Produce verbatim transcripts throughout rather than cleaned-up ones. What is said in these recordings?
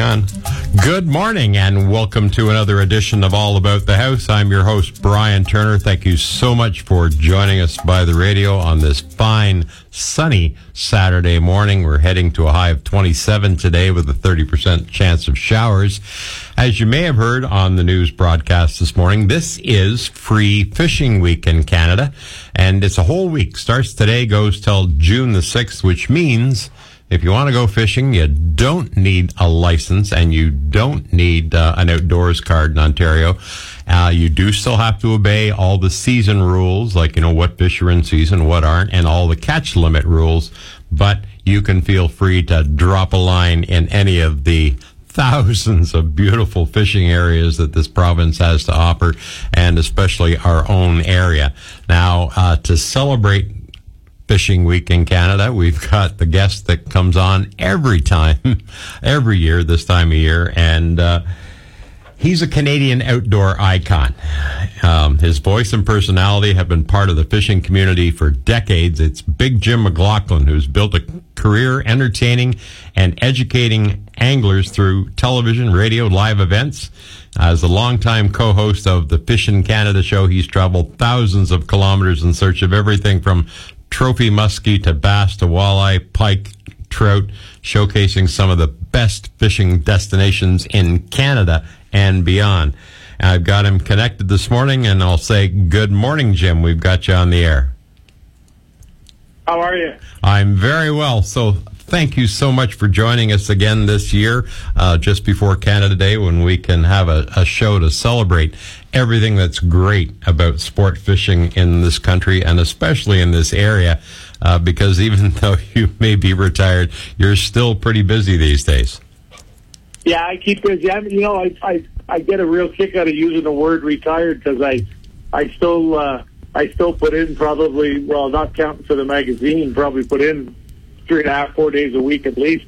on. Good morning and welcome to another edition of All About the House. I'm your host, Brian Turner. Thank you so much for joining us by the radio on this fine, sunny Saturday morning. We're heading to a high of twenty-seven today with a thirty percent chance of showers. As you may have heard on the news broadcast this morning, this is Free Fishing Week in Canada, and it's a whole week. Starts today, goes till June the sixth, which means if you want to go fishing, you don't need a license and you don't need uh, an outdoors card in Ontario. Uh, you do still have to obey all the season rules, like, you know, what fish are in season, what aren't, and all the catch limit rules. But you can feel free to drop a line in any of the thousands of beautiful fishing areas that this province has to offer, and especially our own area. Now, uh, to celebrate Fishing Week in Canada, we've got the guest that comes on every time, every year, this time of year, and uh, he's a Canadian outdoor icon. Um, his voice and personality have been part of the fishing community for decades. It's Big Jim McLaughlin, who's built a career entertaining and educating anglers through television, radio, live events. As a longtime co-host of the Fishin' Canada show, he's traveled thousands of kilometers in search of everything from trophy muskie to bass to walleye, pike, trout, showcasing some of the best fishing destinations in Canada and beyond. I've got him connected this morning, and I'll say good morning, Jim. We've got you on the air. How are you? I'm very well. So thank you so much for joining us again this year, uh, just before Canada Day, when we can have a, a show to celebrate everything that's great about sport fishing in this country, and especially in this area, uh, because even though you may be retired, you're still pretty busy these days. Yeah, I keep busy. I mean, you know, I, I I get a real kick out of using the word retired, because I I still uh, I still put in probably, well, not counting for the magazine, probably put in three and a half, four days a week at least.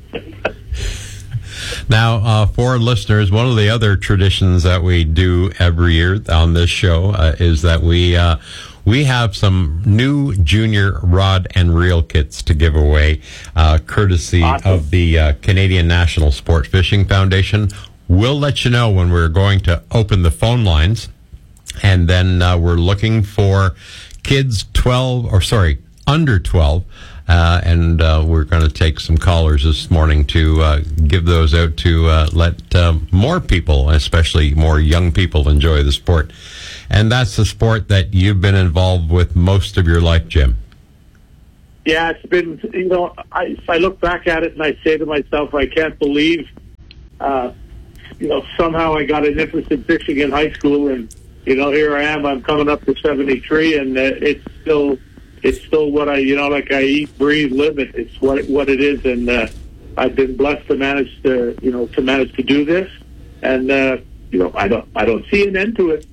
Now, uh, for listeners, one of the other traditions that we do every year on this show uh, is that we uh, we have some new junior rod and reel kits to give away, uh, courtesy awesome. of the uh, Canadian National Sport Fishing Foundation. We'll let you know when we're going to open the phone lines, and then uh, we're looking for kids twelve, or sorry, under twelve. Uh, and uh, we're going to take some callers this morning to uh, give those out to uh, let uh, more people, especially more young people, enjoy the sport. And that's the sport that you've been involved with most of your life, Jim. Yeah, it's been, you know, I, I look back at it and I say to myself, I can't believe, uh, you know, somehow I got an interest in fishing in high school, and, you know, here I am, I'm coming up to seventy-three, and uh, it's still... It's still what I, you know, like I eat, breathe, live it. It's what it, what it is, and uh, I've been blessed to manage to, you know, to manage to do this, and uh, you know, I don't, I don't see an end to it.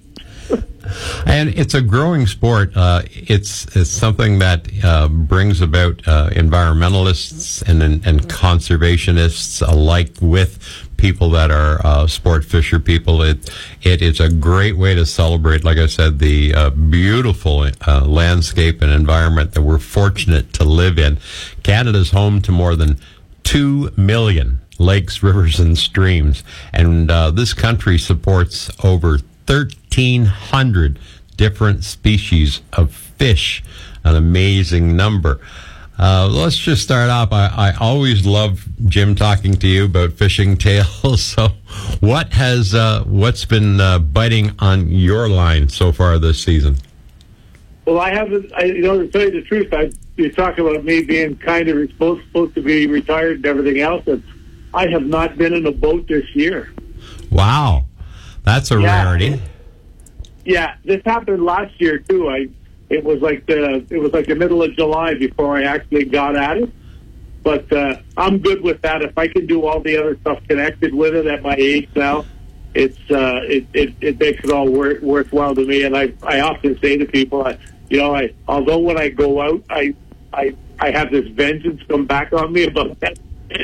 And it's a growing sport. Uh, it's it's something that uh, brings about uh, environmentalists and, and and conservationists alike with people that are uh, sport fisher people. It it is a great way to celebrate, like I said, the uh, beautiful uh, landscape and environment that we're fortunate to live in. Canada's home to more than two million lakes, rivers, and streams, and uh, this country supports over thirteen hundred different species of fish, an amazing number. Uh, let's just start off. I, I always love, Jim, talking to you about fishing tales. So what has, uh, what's been uh, biting on your line so far this season? Well, I haven't, I, you know, to tell you the truth, I, you talk about me being kind of supposed, supposed to be retired and everything else, and I have not been in a boat this year. Wow. That's a yeah. rarity. Yeah, this happened last year too. I it was like the it was like the middle of July before I actually got at it. But uh, I'm good with that. If I can do all the other stuff connected with it at my age now, it's uh, it, it it makes it all worth, worthwhile to me. And I I often say to people, I, you know, I although when I go out, I I I have this vengeance come back on me about that.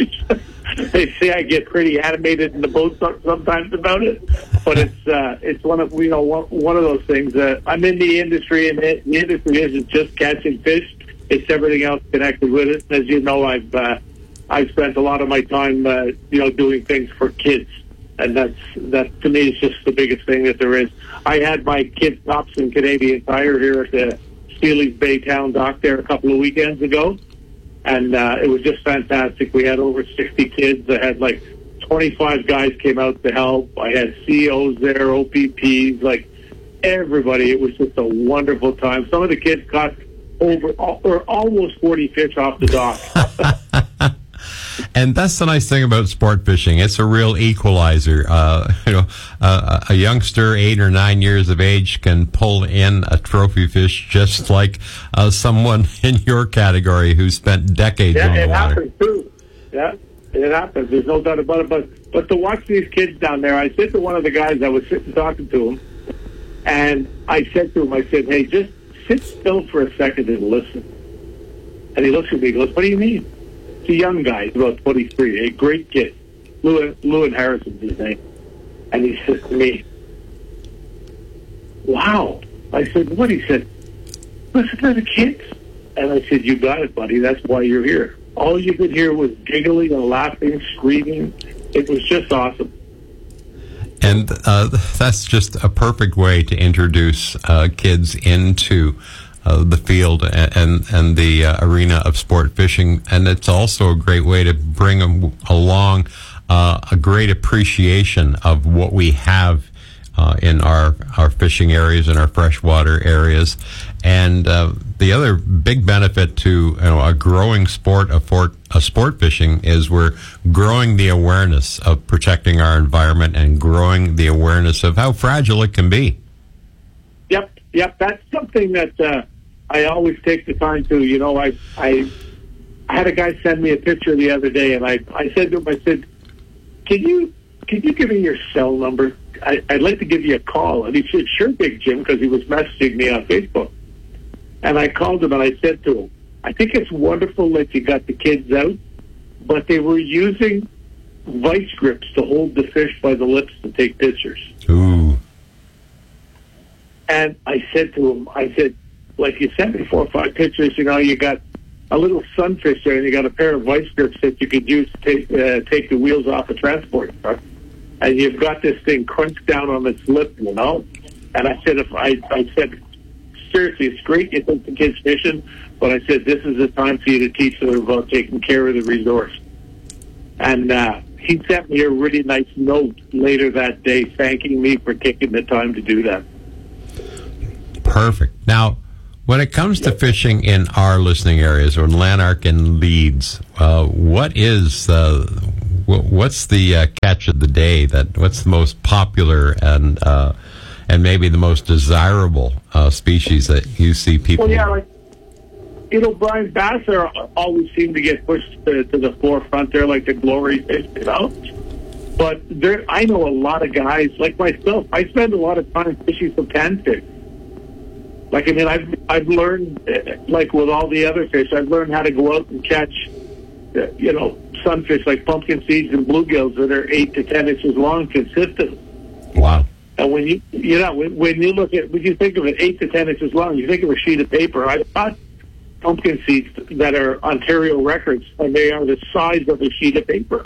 They say I get pretty animated in the boat sometimes about it, but it's uh, it's one of you know one, one of those things. Uh, I'm in the industry, and the industry isn't just catching fish; it's everything else connected with it. As you know, I've uh, I spent a lot of my time, uh, you know, doing things for kids. And that's, that to me is just the biggest thing that there is. I had my kids' tops in Canadian Tire here at the Steely's Baytown dock there a couple of weekends ago. And uh, it was just fantastic. We had over sixty kids. I had like twenty-five guys came out to help. I had C E Os there, O P Ps, like everybody. It was just a wonderful time. Some of the kids caught over or almost forty fish off the dock. And that's the nice thing about sport fishing. It's a real equalizer. Uh, you know, uh, a youngster, eight or nine years of age, can pull in a trophy fish just like uh, someone in your category who spent decades yeah, on the it water. happens too. Yeah, it happens. There's no doubt about it. But but to watch these kids down there, I said to one of the guys, I was sitting talking to him, and I said to him, I said, "Hey, just sit still for a second and listen." And he looks at me, and goes, "What do you mean?" A young guy, he's about twenty-three, a great kid. Lewin, Lewin Harrison's his name. And he says to me, "Wow." I said, "What?" He said, "Listen to the kids." And I said, "You got it, buddy. That's why you're here." All you could hear was giggling and laughing, screaming. It was just awesome. And uh, that's just a perfect way to introduce uh, kids into Uh, the field and and, and the uh, arena of sport fishing, and it's also a great way to bring them along uh, a great appreciation of what we have uh, in our our fishing areas and our freshwater areas. And uh, the other big benefit to you know, a growing sport of sport, uh, sport fishing is we're growing the awareness of protecting our environment and growing the awareness of how fragile it can be. Yep, yep. That's something that uh, I always take the time to. You know, I, I I had a guy send me a picture the other day, and I, I said to him, I said, "Can you can you give me your cell number? I, I'd like to give you a call." And he said, "Sure, Big Jim," because he was messaging me on Facebook. And I called him and I said to him, "I think it's wonderful that you got the kids out, but they were using vice grips to hold the fish by the lips to take pictures." Ooh. And I said to him, I said, like you sent me four or five pictures, you know, you got a little sunfish there and you got a pair of vice grips that you could use to take, uh, take the wheels off a transport truck. And you've got this thing crunched down on its lip, you know. And I said, if I, I said, seriously, it's great you think the kids fishing, but I said, this is the time for you to teach them about taking care of the resource. And uh, he sent me a really nice note later that day thanking me for taking the time to do that. Perfect. Now, when it comes to fishing in our listening areas, or in Lanark and Leeds, uh, what is uh, what's the uh, catch of the day? That what's the most popular and uh, and maybe the most desirable uh, species that you see people? Well, yeah, like, you know, Brian, bass are always seem to get pushed to, to the forefront. They're like the glory fish, you know. But there, I know a lot of guys like myself. I spend a lot of time fishing for panfish. Like, I mean, I've, I've learned, like with all the other fish, I've learned how to go out and catch, uh, you know, sunfish like pumpkin seeds and bluegills that are eight to ten inches long consistently. Wow. And when you, you know, when, when you look at, when you think of it eight to ten inches long, you think of a sheet of paper. I've got pumpkin seeds that are Ontario records, and they are the size of a sheet of paper.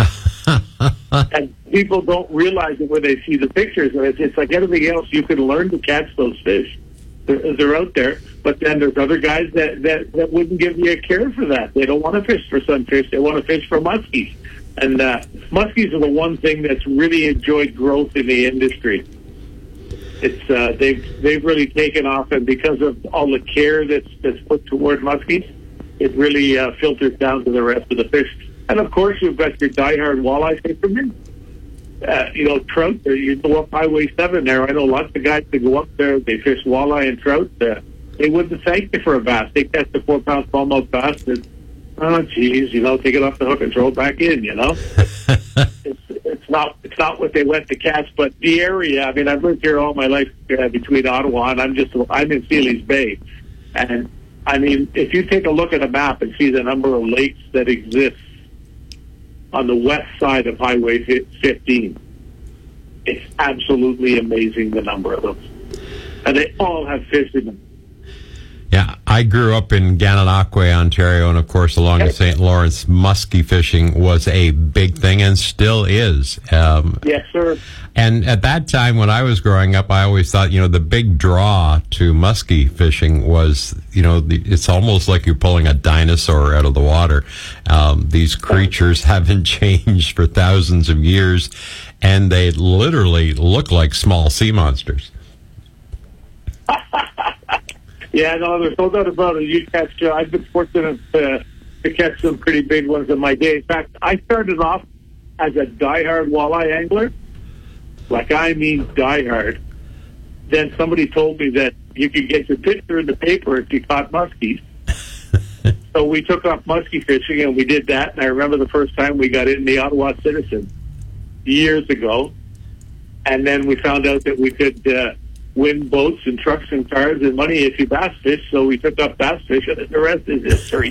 And people don't realize it when they see the pictures. And it's, it's like anything else, you can learn to catch those fish. They're, they're out there, but then there's other guys that, that, that wouldn't give you a care for that. They don't want to fish for sunfish. They want to fish for muskies. And uh, muskies are the one thing that's really enjoyed growth in the industry. It's uh, they've they've really taken off, and because of all the care that's that's put toward muskies, it really uh, filters down to the rest of the fish. And of course, you've got your diehard walleye fishermen. Uh, you know, trout. Uh, you go up Highway seven there. I know lots of guys that go up there. They fish walleye and trout. Uh, they wouldn't thank you for a bass. They catch the four-pound smallmouth bass. And, oh, geez, you know, take it off the hook and throw it back in. You know, it's it's not it's not what they went to catch. But the area. I mean, I've lived here all my life uh, between Ottawa, and I'm just I'm in Sealy's Bay, and I mean, if you take a look at a map and see the number of lakes that exist on the west side of Highway fifteen, it's absolutely amazing, the number of them. And they all have fish in them. Yeah, I I grew up in Gananoque, Ontario, and of course along the Saint Lawrence, muskie fishing was a big thing and still is. Um, yes, sir. And at that time, when I was growing up, I always thought, you know, the big draw to muskie fishing was, you know, the, it's almost like you're pulling a dinosaur out of the water. Um, these creatures haven't changed for thousands of years, and they literally look like small sea monsters. Yeah, no, there's no doubt about it. You catch, uh, I've been fortunate to, to catch some pretty big ones in my day. In fact, I started off as a diehard walleye angler. Like, I mean diehard. Then somebody told me that you could get your picture in the paper if you caught muskies. So we took up muskie fishing, and we did that. And I remember the first time we got in the Ottawa Citizen years ago. And then we found out that we could uh, win boats and trucks and cars and money if you bass fish. So we took up bass fishing, and the rest is history.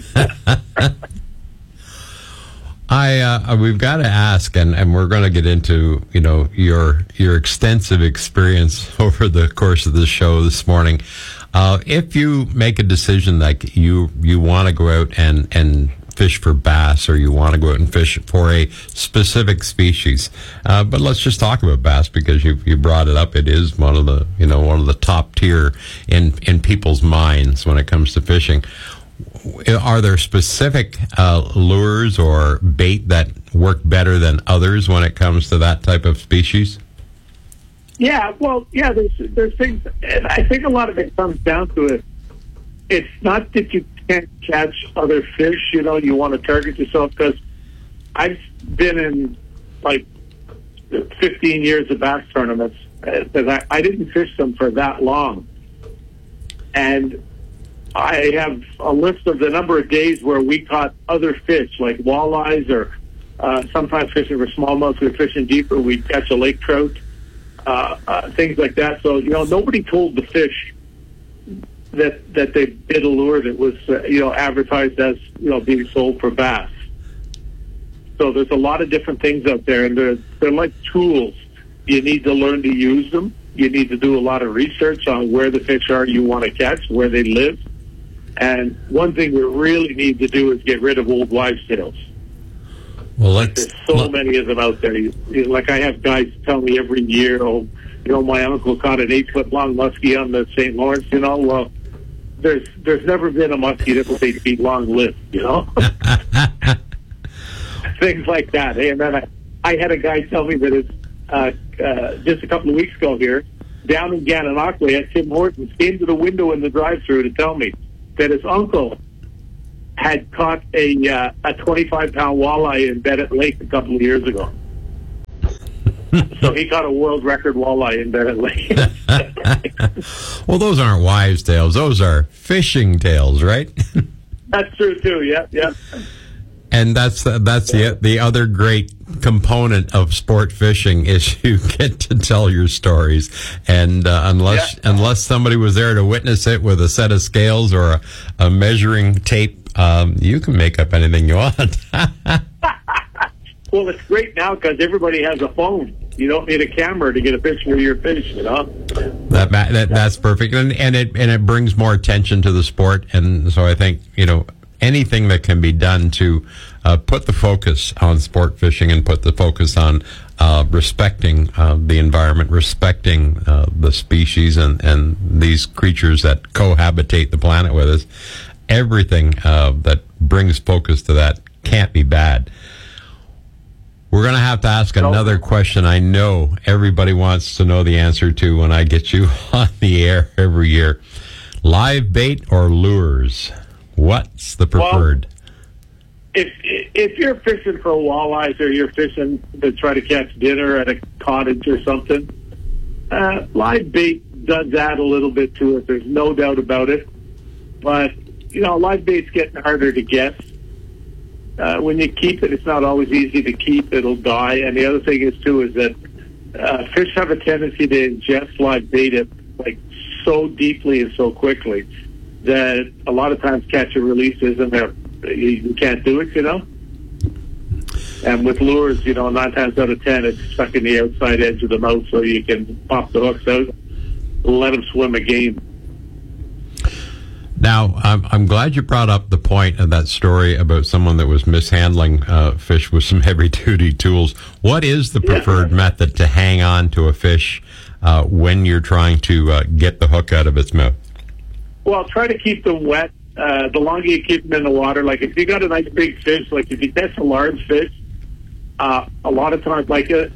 I uh, we've got to ask, and, and we're going to get into, you know, your your extensive experience over the course of the show this morning. Uh, if you make a decision like you you want to go out and and fish for bass, or you want to go out and fish for a specific species, uh, but let's just talk about bass because you you brought it up. It is one of the you know one of the top tier in in people's minds when it comes to fishing. Are there specific uh, lures or bait that work better than others when it comes to that type of species? Yeah, well, yeah, there's there's things, and I think a lot of it comes down to it. It's not that you can't catch other fish, you know, you want to target yourself, because I've been in, like, fifteen years of bass tournaments, because I, I didn't fish them for that long. And I have a list of the number of days where we caught other fish, like walleyes, or uh, sometimes fishing for smallmouth. We were fishing deeper, we'd catch a lake trout, uh, uh, things like that. So, you know, nobody told the fish that that they did a lure that was, uh, you know, advertised as, you know, being sold for bass. So there's a lot of different things out there, and they're, they're like tools. You need to learn to use them. You need to do a lot of research on where the fish are you want to catch, where they live. And one thing we really need to do is get rid of old wives' tales. Well, let's, There's so let, many of them out there. You, you, like I have guys tell me every year, oh, you know, my uncle caught an eight-foot-long muskie on the Saint Lawrence, you know. Well, there's there's never been a muskie that was eight feet long lived, you know. Things like that. And then I, I had a guy tell me that it's, uh, uh, just a couple of weeks ago here, down in Gananoque at Tim Hortons, came to the window in the drive-thru to tell me that his uncle had caught a uh, a twenty-five pound walleye in Bennett Lake a couple of years ago. So he caught a world record walleye in Bennett Lake. Well, those aren't wives' tales; those are fishing tales, right? That's true too. Yeah, yeah. And that's that's the the other great component of sport fishing is you get to tell your stories, and uh, unless yeah. unless somebody was there to witness it with a set of scales or a, a measuring tape, um, you can make up anything you want. Well, it's great now because everybody has a phone. You don't need a camera to get a picture of your fish, you know. That, that that's perfect, and and it and it brings more attention to the sport, and so I think you know. Anything that can be done to uh, put the focus on sport fishing and put the focus on uh, respecting uh, the environment, respecting uh, the species and, and these creatures that cohabitate the planet with us, everything uh, that brings focus to that can't be bad. We're going to have to ask another question I know everybody wants to know the answer to when I get you on the air every year. Live bait or lures? What's the preferred? Well, if if you're fishing for walleyes or you're fishing to try to catch dinner at a cottage or something, uh, live bait does add a little bit to it. There's no doubt about it. But, you know, live bait's getting harder to get. Uh, when you keep it, it's not always easy to keep. It'll die. And the other thing is, too, is that uh, fish have a tendency to ingest live bait at, like, so deeply and so quickly that a lot of times catch and release isn't there. You, you can't do it, you know? And with lures, you know, nine times out of ten, it's stuck in the outside edge of the mouth so you can pop the hooks out, let them swim a game. Now, I'm, I'm glad you brought up the point of that story about someone that was mishandling uh, fish with some heavy-duty tools. What is the preferred yeah. method to hang on to a fish uh, when you're trying to uh, get the hook out of its mouth? Well, try to keep them wet. Uh, the longer you keep them in the water, like if you got a nice big fish, like if you catch a large fish, uh, a lot of times, like a,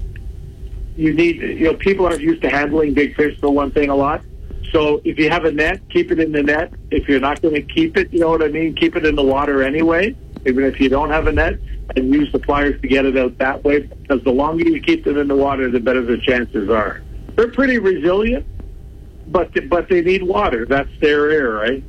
you need, you know, people aren't used to handling big fish for one thing a lot. So if you have a net, keep it in the net. If you're not going to keep it, you know what I mean, keep it in the water anyway, even if you don't have a net, and use the pliers to get it out that way, because the longer you keep them in the water, the better the chances are. They're pretty resilient, but but they need water. That's their air, right?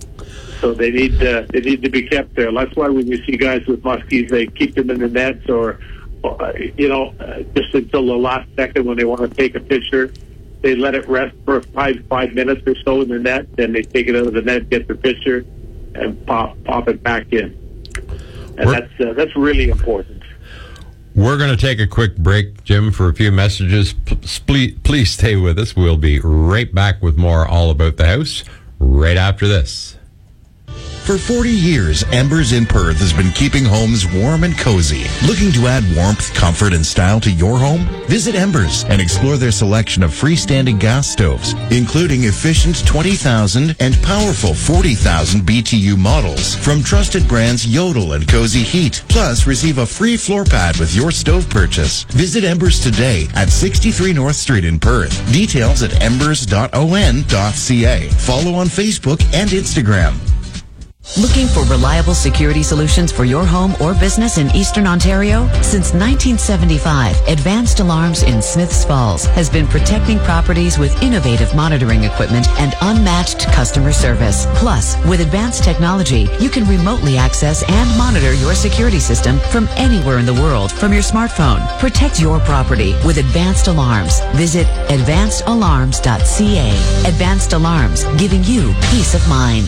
So they need uh, they need to be kept there. That's why when you see guys with muskies, they keep them in the nets, or, uh, you know, uh, just until the last second when they want to take a picture. They let it rest for five five minutes or so in the net. Then they take it out of the net, get the picture, and pop pop it back in. And We're, that's uh, that's really important. We're going to take a quick break, Jim, for a few messages. Please, please stay with us. We'll be right back with more All About the House right after this. For forty years, Embers in Perth has been keeping homes warm and cozy. Looking to add warmth, comfort, and style to your home? Visit Embers and explore their selection of freestanding gas stoves, including efficient twenty thousand and powerful forty thousand B T U models from trusted brands Yodel and Cozy Heat. Plus, receive a free floor pad with your stove purchase. Visit Embers today at sixty-three North Street in Perth. Details at embers dot o n dot c a. Follow on Facebook and Instagram. Looking for reliable security solutions for your home or business in Eastern Ontario? Since nineteen seventy-five, Advanced Alarms in Smiths Falls has been protecting properties with innovative monitoring equipment and unmatched customer service. Plus, with advanced technology, you can remotely access and monitor your security system from anywhere in the world from your smartphone. Protect your property with Advanced Alarms. Visit advanced alarms dot c a. Advanced Alarms, giving you peace of mind.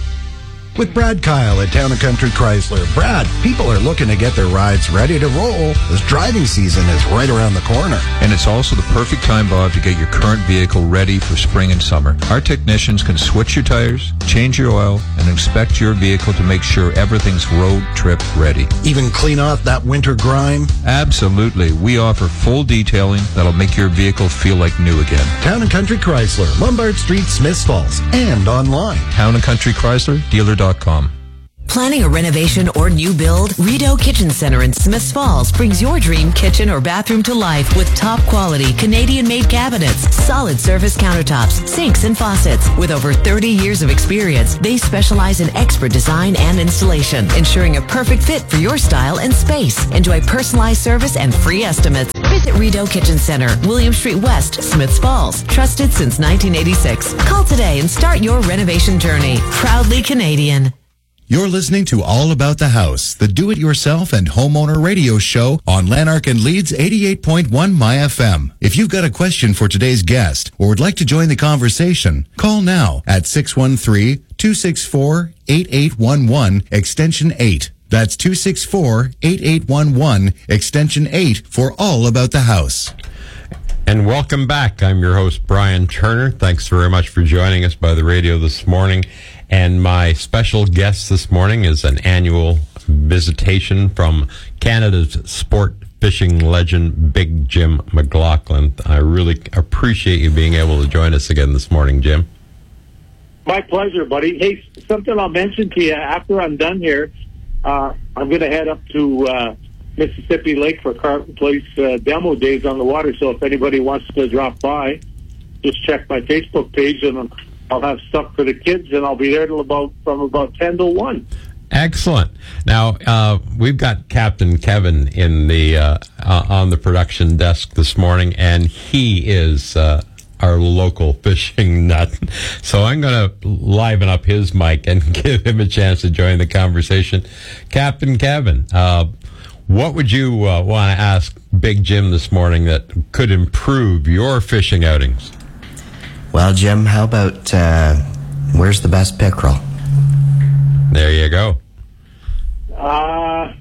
With Brad Kyle at Town and Country Chrysler. Brad, people are looking to get their rides ready to roll as driving season is right around the corner. And it's also the perfect time, Bob, to get your current vehicle ready for spring and summer. Our technicians can switch your tires, change your oil, and inspect your vehicle to make sure everything's road trip ready. Even clean off that winter grime? Absolutely. We offer full detailing that'll make your vehicle feel like new again. Town and Country Chrysler, Lombard Street, Smiths Falls, and online. Town and Country Chrysler, dealer dot com. Planning a renovation or new build? Rideau Kitchen Center in Smiths Falls brings your dream kitchen or bathroom to life with top quality Canadian-made cabinets, solid surface countertops, sinks, and faucets. With over thirty years of experience, they specialize in expert design and installation, ensuring a perfect fit for your style and space. Enjoy personalized service and free estimates. Visit Rideau Kitchen Center, William Street West, Smiths Falls. Trusted since nineteen eighty-six. Call today and start your renovation journey. Proudly Canadian. You're listening to All About the House, the do-it-yourself and homeowner radio show on Lanark and Leeds eighty-eight point one My F M. If you've got a question for today's guest or would like to join the conversation, call now at six one three, two six four, eight eight one one, extension eight. That's two six four, eight eight one one, extension eight for All About the House. And welcome back. I'm your host, Brian Turner. Thanks very much for joining us by the radio this morning. And my special guest this morning is an annual visitation from Canada's sport fishing legend, Big Jim McLaughlin. I really appreciate you being able to join us again this morning, Jim. My pleasure, buddy. Hey, something I'll mention to you after I'm done here. Uh, I'm going to head up to uh, Mississippi Lake for Carlton Place uh, demo days on the water. So if anybody wants to drop by, just check my Facebook page and I'll have stuff for the kids, and I'll be there till about from about ten to one. Excellent. Now uh, we've got Captain Kevin in the uh, uh, on the production desk this morning, and he is uh, our local fishing nut. So I'm going to liven up his mic and give him a chance to join the conversation. Captain Kevin, uh, what would you uh, want to ask Big Jim this morning that could improve your fishing outings? Well, Jim, how about uh, where's the best pickerel? There you go. Uh,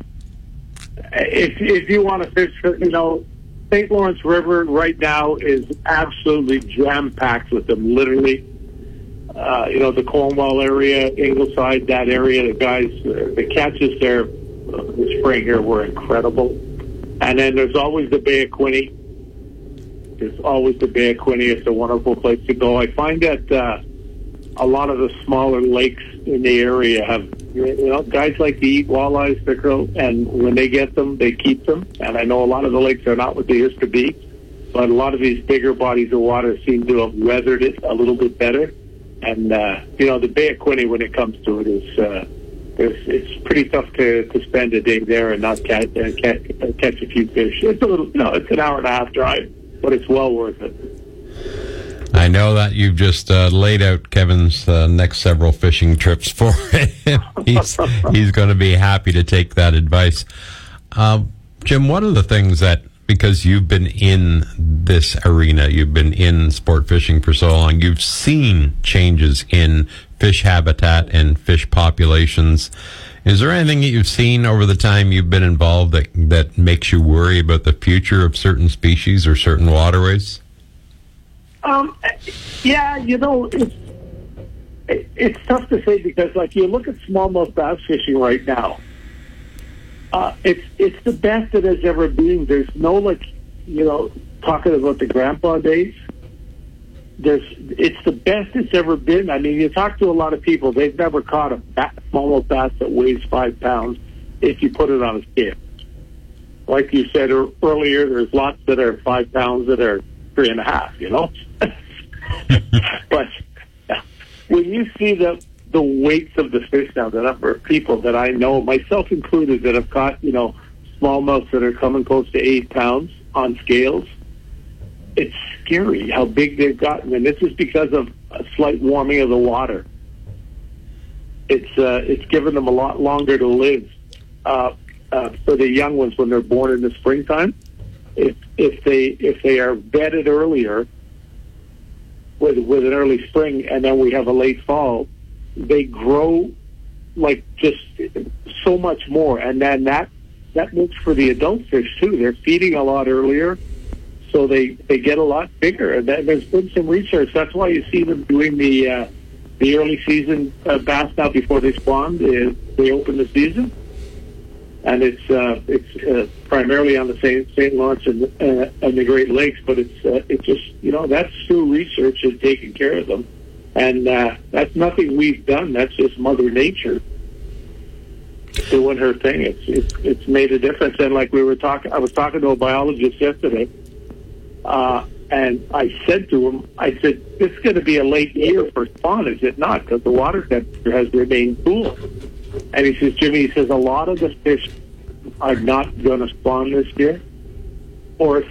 if if you want to fish, for, you know, Saint Lawrence River right now is absolutely jam packed with them. Literally, uh, you know, the Cornwall area, Ingleside, that area, the guys, uh, the catches there uh, this spring here were incredible. And then there's always the Bay of Quinte. There's always the Bay of Quinte. It's a wonderful place to go. I find that uh, a lot of the smaller lakes in the area have, you know, guys like to eat walleyes, pickerel, and when they get them, they keep them. And I know a lot of the lakes are not what they used to be, but a lot of these bigger bodies of water seem to have weathered it a little bit better. And, uh, you know, the Bay of Quinte, when it comes to it, is uh, it's, it's pretty tough to, to spend a day there and not catch, uh, catch, uh, catch a few fish. It's a little, you know, it's an hour and a half drive, but it's well worth it. I know that you've just uh, laid out Kevin's uh, next several fishing trips for him. he's he's going to be happy to take that advice. Uh, Jim, one of the things that, because you've been in this arena, you've been in sport fishing for so long, you've seen changes in fish habitat and fish populations. Is there anything that you've seen over the time you've been involved that, that makes you worry about the future of certain species or certain waterways? Um, yeah, you know, it's it's tough to say because, like, you look at smallmouth bass fishing right now. Uh, it's it's the best it has ever been. There's no, like, you know, talking about the grandpa days. There's it's the best it's ever been. I mean, you talk to a lot of people; they've never caught a bat, smallmouth bass that weighs five pounds if you put it on a scale. Like you said earlier, there's lots that are five pounds that are three and a half. You know. But when you see the the weights of the fish now, the number of people that I know, myself included, that have caught, you know, smallmouths that are coming close to eight pounds on scales, it's scary how big they've gotten, and this is because of a slight warming of the water. It's uh, it's given them a lot longer to live. Uh, uh, for the young ones when they're born in the springtime, if if they if they are bedded earlier, with with an early spring, and then we have a late fall, they grow like just so much more, and then that that makes for the adult fish too. They're feeding a lot earlier, so they they get a lot bigger. And there's been some research. That's why you see them doing the uh, the early season uh, bass now before they spawn. They, they open the season, and it's uh, it's uh, primarily on the Saint Saint Lawrence and, uh, and the Great Lakes. But it's uh, it's just, you know, that's through research and taking care of them, and uh, that's nothing we've done. That's just Mother Nature doing her thing. It's it's it's made a difference. And like we were talking, I was talking to a biologist yesterday, uh, and I said to him, I said, "This is going to be a late year for spawn, is it not? Because the water temperature has remained cool." And he says, Jimmy, he says, a lot of the fish are not going to spawn this year, or if